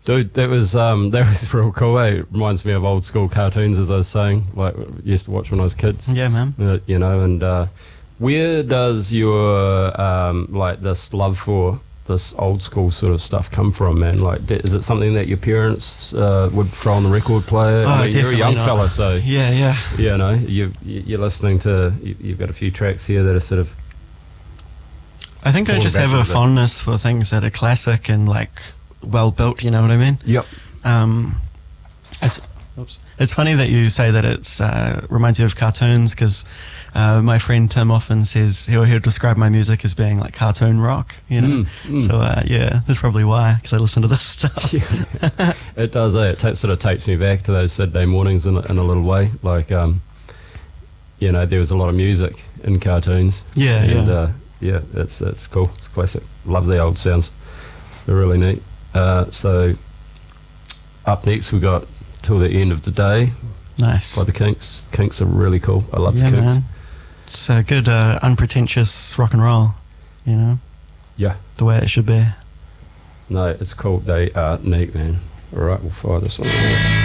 Dude, that was real cool. It reminds me of old school cartoons, as I was saying, like used to watch when I was kids. Yeah, man. You know, and where does your like this love for this old school sort of stuff come from, man? Like, is it something that your parents would throw on the record player? I mean, you're a young fella, so yeah. you know, you're listening to. You've got a few tracks here that are sort of. I think I just have a fondness for things that are classic and like well built. You know what I mean? Yep. It's funny that you say that it's reminds you of cartoons because my friend Tim often says he'll describe my music as being like cartoon rock, you know. So yeah, that's probably why, because I listen to this stuff. Yeah. It does. It sort of takes me back to those Saturday mornings in a little way. Like, you know, there was a lot of music in cartoons. Yeah, and, yeah, it's cool. It's classic. Love the old sounds. They're really neat. So up next we got Till the End of the Day. Nice. By the Kinks. Kinks are really cool. I love the Kinks. Man. It's a good unpretentious rock and roll, you know? Yeah. The way it should be. No, it's cool. They are neat, man. Alright, we'll fire this one away.